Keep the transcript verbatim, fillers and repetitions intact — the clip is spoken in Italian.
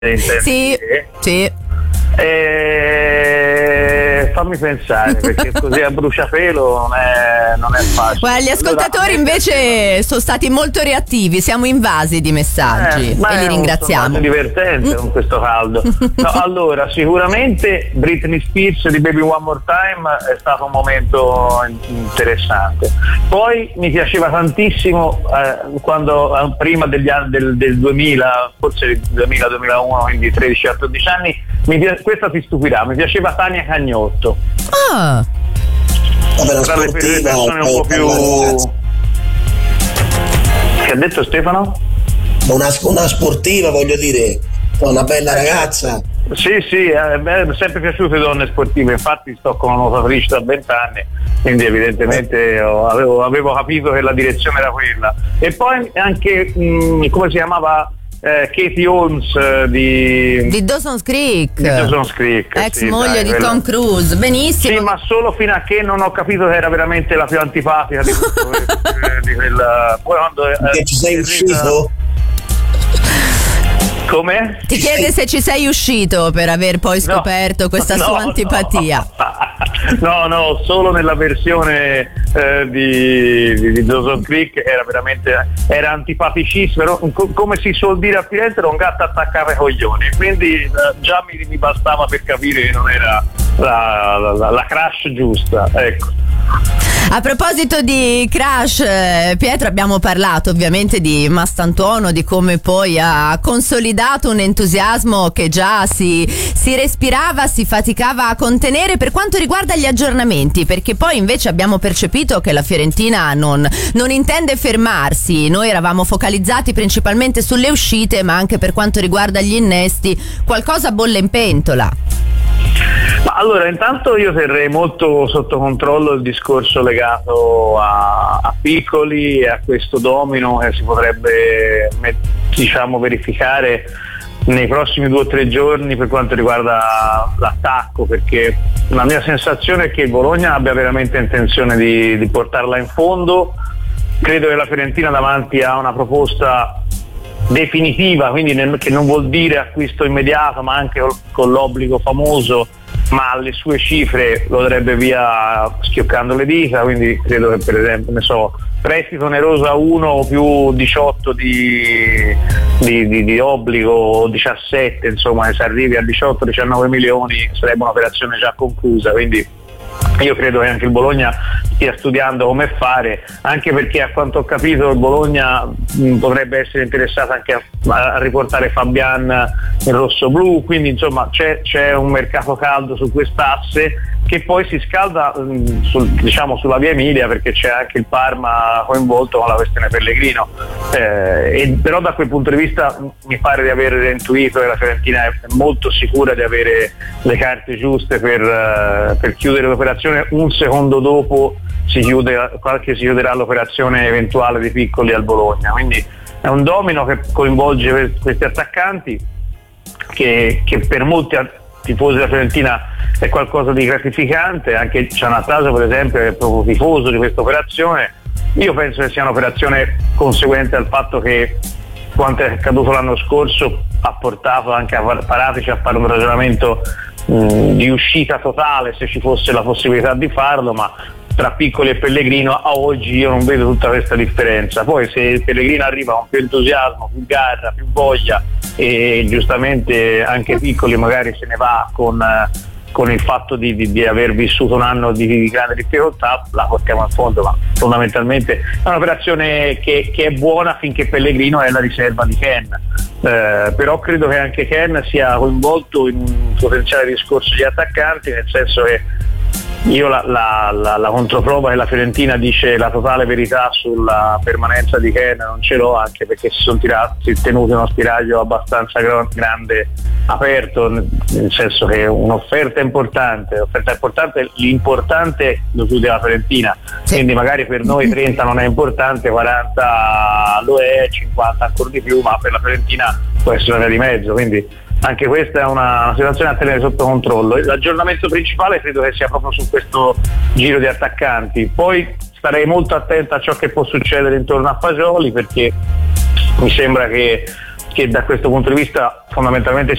Sì, sì. E... fammi pensare, perché così a bruciapelo non è, non è facile. Guarda, gli ascoltatori allora, invece sono stati molto reattivi, siamo invasi di messaggi eh, e li ringraziamo. È divertente con questo caldo. No, allora, sicuramente Britney Spears di Baby One More Time è stato un momento interessante. Poi mi piaceva tantissimo eh, quando eh, prima degli anni del, del duemila, forse duemila duemilauno, quindi tredici quattordici anni, mi piace, questa ti stupirà, mi piaceva Tania Cagnotto. Ah, Vabbè, tra le persone un po' più. Che ha detto Stefano? Una, una sportiva, voglio dire, una bella ragazza. Sì, sì, eh, mi è sempre piaciute le donne sportive, infatti sto con una nuotatrice da vent'anni, quindi evidentemente ho, avevo, avevo capito che la direzione era quella. E poi anche, mh, come si chiamava? Eh, Katie Holmes eh, di di Dawson's Creek, di Dawson's Creek ex sì, moglie dai, di quella. Tom Cruise, benissimo. Sì, ma solo fino a che non ho capito che era veramente la più antipatica di, di quella. Poi quando che ci sei uscito? Come? Ti chiede se ci sei uscito per aver poi scoperto no, questa no, sua antipatia. No, no, solo nella versione eh, di, di, di Dawson's Creek era veramente era antipaticissimo, co- come si suol dire a Firenze, era un gatto attaccato ai coglioni, quindi eh, già mi, mi bastava per capire che non era la, la, la crush giusta, ecco. A proposito di crush, eh, Pietro, abbiamo parlato ovviamente di Mastantuono, di come poi ha consolidato un entusiasmo che già si, si respirava, si faticava a contenere per quanto riguarda gli aggiornamenti, perché poi invece abbiamo percepito che la Fiorentina non, non intende fermarsi. Noi eravamo focalizzati principalmente sulle uscite, ma anche per quanto riguarda gli innesti qualcosa bolle in pentola. Ma allora, intanto io terrei molto sotto controllo il discorso legato a, a Piccoli e a questo domino che si potrebbe, diciamo, verificare nei prossimi due o tre giorni per quanto riguarda l'attacco, perché la mia sensazione è che il Bologna abbia veramente intenzione di, di portarla in fondo. Credo che la Fiorentina davanti a una proposta definitiva, quindi nel, che non vuol dire acquisto immediato, ma anche col, con l'obbligo famoso, ma alle sue cifre lo darebbe via schioccando le dita, quindi credo che per esempio, ne so, prestito oneroso a uno o più diciotto di, di, di, di obbligo, o diciassette, insomma, se arrivi a diciotto diciannove milioni sarebbe un'operazione già conclusa, quindi io credo che anche il Bologna stia studiando come fare, anche perché a quanto ho capito il Bologna mh, potrebbe essere interessato anche a, a riportare Fabian in rosso-blu, quindi insomma c'è, c'è un mercato caldo su quest'asse che poi si scalda mh, sul, diciamo sulla via Emilia, perché c'è anche il Parma coinvolto con la questione Pellegrino, eh, e, però da quel punto di vista mh, mi pare di aver intuito che la Fiorentina è molto sicura di avere le carte giuste per, uh, per chiudere l'operazione. Un secondo dopo si chiude, qualche si chiuderà l'operazione eventuale di Piccoli al Bologna, quindi è un domino che coinvolge questi attaccanti che, che per molti tifosi della Fiorentina è qualcosa di gratificante. Anche Cianataso per esempio è proprio tifoso di questa operazione. Io penso che sia un'operazione conseguente al fatto che quanto è accaduto l'anno scorso ha portato anche a Paratici a fare un ragionamento mh, di uscita totale, se ci fosse la possibilità di farlo, ma tra Piccoli e Pellegrino a oggi io non vedo tutta questa differenza. Poi se Pellegrino arriva con più entusiasmo, più garra, più voglia, e giustamente anche Piccoli magari se ne va con, con il fatto di, di, di aver vissuto un anno di, di grande difficoltà, la portiamo a fondo, ma fondamentalmente è un'operazione che, che è buona finché Pellegrino è la riserva di Ken, eh, però credo che anche Ken sia coinvolto in un potenziale discorso di attaccanti, nel senso che io la, la, la, la controprova che la Fiorentina dice la totale verità sulla permanenza di Ken non ce l'ho, anche perché si sono tirati, tenuti uno spiraglio abbastanza grande aperto, nel senso che un'offerta importante, offerta importante, l'importante lo chiude la Fiorentina, sì. Quindi magari per noi trenta non è importante, quaranta lo è, cinquanta ancora di più, ma per la Fiorentina può essere una via di mezzo, quindi anche questa è una, una situazione a tenere sotto controllo. L'aggiornamento principale credo che sia proprio su questo giro di attaccanti, poi starei molto attento a ciò che può succedere intorno a Fagioli, perché mi sembra che che da questo punto di vista fondamentalmente